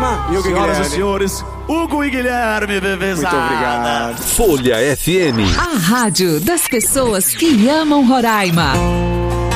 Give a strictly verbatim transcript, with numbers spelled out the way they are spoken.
Roraima. E o Senhoras Guilherme. e senhores, Hugo e Guilherme, bebezada. Muito obrigado. Folha F M. A rádio das pessoas que amam Roraima.